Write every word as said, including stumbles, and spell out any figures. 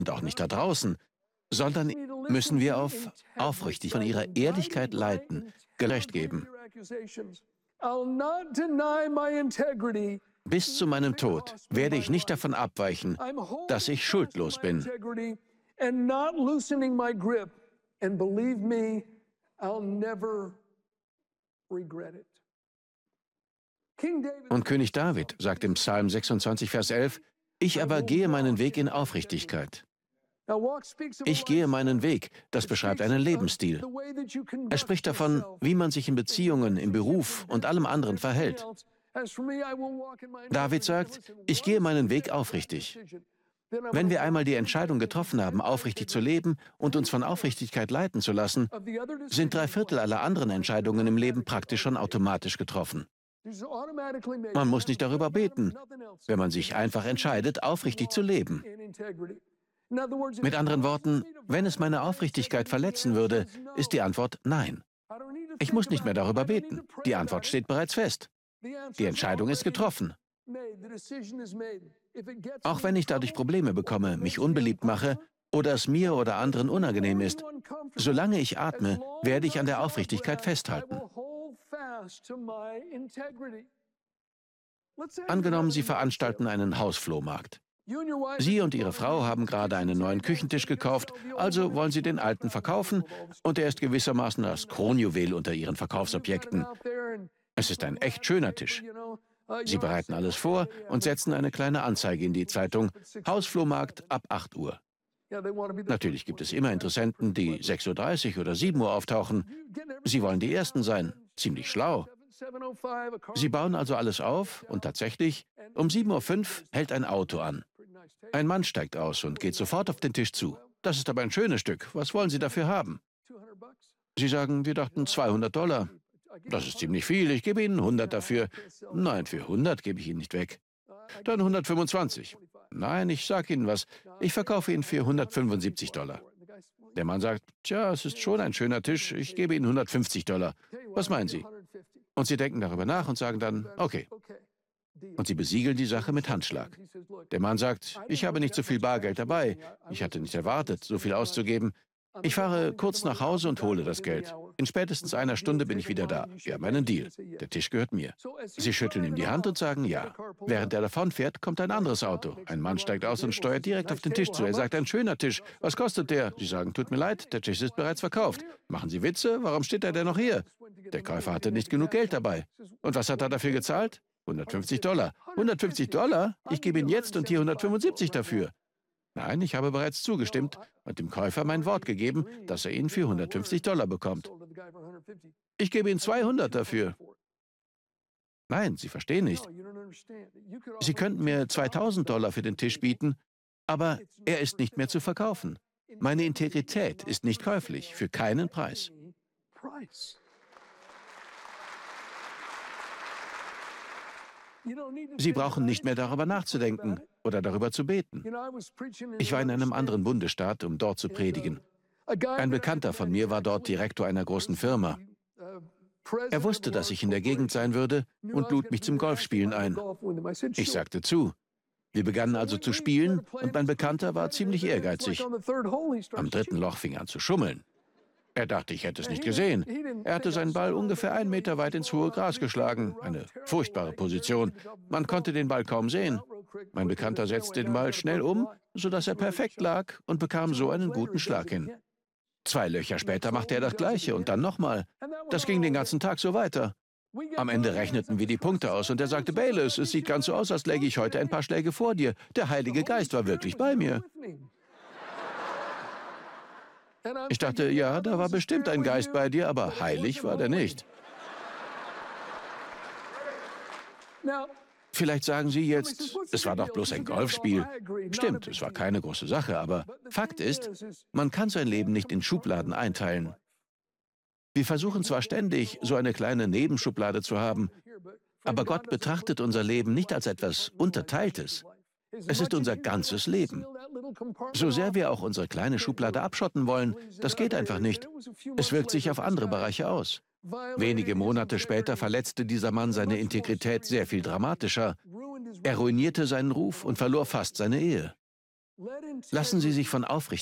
und auch nicht da draußen, sondern müssen wir auf aufrichtig von ihrer Ehrlichkeit leiten, Recht geben. Bis zu meinem Tod werde ich nicht davon abweichen, dass ich schuldlos bin. Und König David sagt im Psalm sechsundzwanzig, Vers elf, ich aber gehe meinen Weg in Aufrichtigkeit. Ich gehe meinen Weg, das beschreibt einen Lebensstil. Er spricht davon, wie man sich in Beziehungen, im Beruf und allem anderen verhält. David sagt, ich gehe meinen Weg aufrichtig. Wenn wir einmal die Entscheidung getroffen haben, aufrichtig zu leben und uns von Aufrichtigkeit leiten zu lassen, sind drei Viertel aller anderen Entscheidungen im Leben praktisch schon automatisch getroffen. Man muss nicht darüber beten, wenn man sich einfach entscheidet, aufrichtig zu leben. Mit anderen Worten, wenn es meine Aufrichtigkeit verletzen würde, ist die Antwort nein. Ich muss nicht mehr darüber beten. Die Antwort steht bereits fest. Die Entscheidung ist getroffen. Auch wenn ich dadurch Probleme bekomme, mich unbeliebt mache oder es mir oder anderen unangenehm ist, solange ich atme, werde ich an der Aufrichtigkeit festhalten. Angenommen, Sie veranstalten einen Hausflohmarkt. Sie und Ihre Frau haben gerade einen neuen Küchentisch gekauft, also wollen Sie den alten verkaufen und er ist gewissermaßen das Kronjuwel unter Ihren Verkaufsobjekten. Es ist ein echt schöner Tisch. Sie bereiten alles vor und setzen eine kleine Anzeige in die Zeitung, Hausflohmarkt ab acht Uhr. Natürlich gibt es immer Interessenten, die sechs Uhr dreißig oder sieben Uhr auftauchen. Sie wollen die Ersten sein, ziemlich schlau. Sie bauen also alles auf und tatsächlich, um sieben Uhr fünf hält ein Auto an. Ein Mann steigt aus und geht sofort auf den Tisch zu. Das ist aber ein schönes Stück. Was wollen Sie dafür haben? Sie sagen, wir dachten zweihundert Dollar. Das ist ziemlich viel, ich gebe Ihnen hundert dafür. Nein, für hundert gebe ich Ihnen nicht weg. Dann hundertfünfundzwanzig. Nein, ich sage Ihnen was. Ich verkaufe ihn für hundertfünfundsiebzig Dollar. Der Mann sagt, tja, es ist schon ein schöner Tisch, ich gebe Ihnen hundertfünfzig Dollar. Was meinen Sie? Und Sie denken darüber nach und sagen dann, okay. Und Sie besiegeln die Sache mit Handschlag. Der Mann sagt, ich habe nicht so viel Bargeld dabei. Ich hatte nicht erwartet, so viel auszugeben. Ich fahre kurz nach Hause und hole das Geld. In spätestens einer Stunde bin ich wieder da. Wir haben einen Deal. Der Tisch gehört mir. Sie schütteln ihm die Hand und sagen ja. Während er davonfährt, kommt ein anderes Auto. Ein Mann steigt aus und steuert direkt auf den Tisch zu. Er sagt, ein schöner Tisch. Was kostet der? Sie sagen, tut mir leid, der Tisch ist bereits verkauft. Machen Sie Witze? Warum steht er denn noch hier? Der Käufer hatte nicht genug Geld dabei. Und was hat er dafür gezahlt? hundertfünfzig Dollar. hundertfünfzig Dollar? Ich gebe Ihnen jetzt und hier hundertfünfundsiebzig dafür. Nein, ich habe bereits zugestimmt und dem Käufer mein Wort gegeben, dass er ihn für hundertfünfzig Dollar bekommt. Ich gebe Ihnen zweihundert dafür. Nein, Sie verstehen nicht. Sie könnten mir zweitausend Dollar für den Tisch bieten, aber er ist nicht mehr zu verkaufen. Meine Integrität ist nicht käuflich, für keinen Preis. Sie brauchen nicht mehr darüber nachzudenken oder darüber zu beten. Ich war in einem anderen Bundesstaat, um dort zu predigen. Ein Bekannter von mir war dort Direktor einer großen Firma. Er wusste, dass ich in der Gegend sein würde und lud mich zum Golfspielen ein. Ich sagte zu. Wir begannen also zu spielen und mein Bekannter war ziemlich ehrgeizig. Am dritten Loch fing er an zu schummeln. Er dachte, ich hätte es nicht gesehen. Er hatte seinen Ball ungefähr einen Meter weit ins hohe Gras geschlagen. Eine furchtbare Position. Man konnte den Ball kaum sehen. Mein Bekannter setzte den Ball schnell um, sodass er perfekt lag und bekam so einen guten Schlag hin. Zwei Löcher später machte er das Gleiche und dann nochmal. Das ging den ganzen Tag so weiter. Am Ende rechneten wir die Punkte aus und er sagte, Bayless, es sieht ganz so aus, als läge ich heute ein paar Schläge vor dir. Der Heilige Geist war wirklich bei mir. Ich dachte, ja, da war bestimmt ein Geist bei dir, aber heilig war der nicht. Vielleicht sagen Sie jetzt, es war doch bloß ein Golfspiel. Stimmt, es war keine große Sache, aber Fakt ist, man kann sein Leben nicht in Schubladen einteilen. Wir versuchen zwar ständig, so eine kleine Nebenschublade zu haben, aber Gott betrachtet unser Leben nicht als etwas Unterteiltes. Es ist unser ganzes Leben. So sehr wir auch unsere kleine Schublade abschotten wollen, das geht einfach nicht. Es wirkt sich auf andere Bereiche aus. Wenige Monate später verletzte dieser Mann seine Integrität sehr viel dramatischer. Er ruinierte seinen Ruf und verlor fast seine Ehe. Lassen Sie sich von Aufrichtigkeit